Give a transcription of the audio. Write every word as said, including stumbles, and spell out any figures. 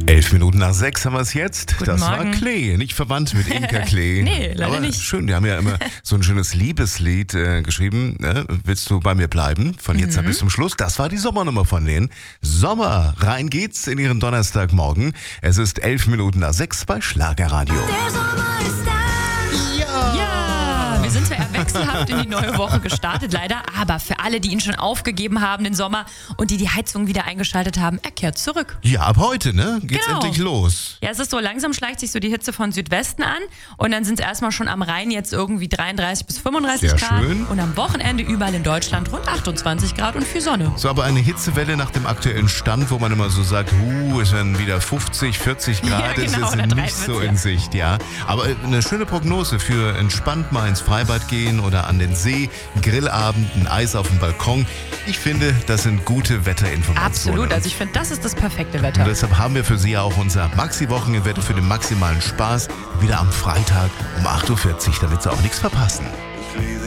Elf Minuten nach sechs haben wir es jetzt. Guten das Morgen. war Klee, nicht verwandt mit Inka Klee. Nee, leider Aber nicht. schön, die haben ja immer so ein schönes Liebeslied äh, geschrieben. Ne? Willst du bei mir bleiben? Von jetzt Mhm. an bis zum Schluss. Das war die Sommernummer von denen. Sommer, rein geht's in ihren Donnerstagmorgen. Es ist elf Minuten nach sechs bei Schlagerradio. Der Sommer ist da. Ja, wir sind zwar eher wechselhaft in die neue Woche gestartet, leider, aber für alle, die ihn schon aufgegeben haben, den Sommer, und die die Heizung wieder eingeschaltet haben, er kehrt zurück. Ja, ab heute, ne? Geht's Genau. endlich los. Ja, es ist so, langsam schleicht sich so die Hitze von Südwesten an und dann sind es erstmal schon am Rhein jetzt irgendwie dreiunddreißig bis fünfunddreißig Sehr Grad schön. und am Wochenende überall in Deutschland rund achtundzwanzig Grad und viel Sonne. So, aber eine Hitzewelle nach dem aktuellen Stand, wo man immer so sagt, huh, es werden wieder fünfzig, vierzig Grad, Ja, ist genau, jetzt oder nicht dreiundvierzig, so ja. in Sicht, ja. Aber eine schöne Prognose für entspannt mal ins Freibad gehen oder an den See, Grillabend, ein Eis auf dem Balkon. Ich finde, das sind gute Wetterinformationen. Absolut, also ich finde, das ist das perfekte Wetter. Und deshalb haben wir für Sie ja auch unser Maxi-Wochenende für den maximalen Spaß wieder am Freitag um acht Uhr vierzig, damit Sie auch nichts verpassen. Ich lese